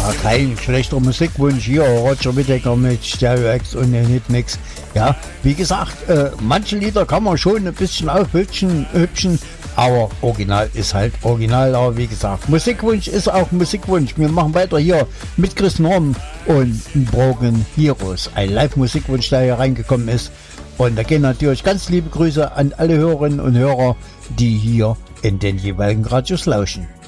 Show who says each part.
Speaker 1: Ja, kein schlechter Musikwunsch hier, Roger Whittaker mit Stereo X und den Hitmix. Ja, wie gesagt, manche Lieder kann man schon ein bisschen aufhübschen, aber Original ist halt Original. Aber wie gesagt, Musikwunsch ist auch Musikwunsch. Wir machen weiter hier mit Chris Norm und Broken Heroes. Ein Live-Musikwunsch, der hier reingekommen ist. Und da gehen natürlich ganz liebe Grüße an alle Hörerinnen und Hörer, die hier in den jeweiligen Radios lauschen.